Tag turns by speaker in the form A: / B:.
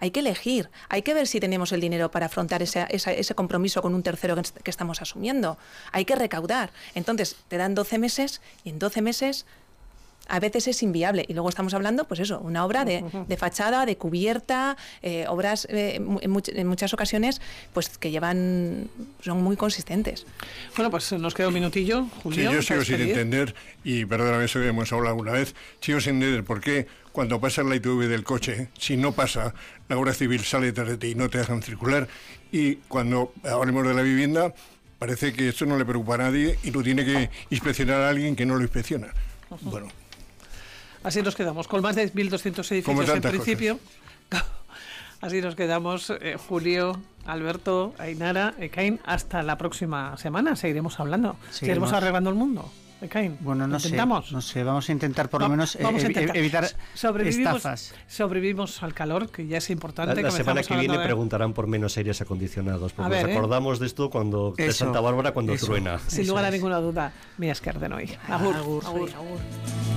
A: hay que elegir, hay que ver si tenemos el dinero para afrontar ese compromiso con un tercero que estamos asumiendo. Hay que recaudar. Entonces, te dan 12 meses y en 12 meses a veces es inviable. Y luego estamos hablando, pues eso, una obra de fachada, de cubierta, obras en muchas ocasiones pues que son muy consistentes.
B: Bueno, pues nos queda un minutillo, Julio.
C: Sí, yo sigo sin entender, y perdóname, eso que hemos hablado alguna vez, sigo sin entender por qué cuando pasa la ITV del coche, si no pasa, la Guardia Civil sale detrás de ti y no te dejan circular, y cuando hablemos de la vivienda, parece que esto no le preocupa a nadie y lo tiene que inspeccionar a alguien que no lo inspecciona. Bueno.
B: Así nos quedamos, con más de 1.200 edificios en principio. Así nos quedamos, Julio, Alberto, Ainara, Ekain, hasta la próxima semana. Seguiremos hablando, seguiremos arreglando el mundo. Ekain,
D: bueno, no sé, vamos a intentar por lo menos evitar estafas.
B: Sobrevivimos al calor, que ya es importante.
E: La semana que viene preguntarán por menos aires acondicionados, porque nos acordamos de esto de Santa Bárbara cuando truena.
B: Sin lugar a ninguna duda. Mira, es que arden hoy. Agur.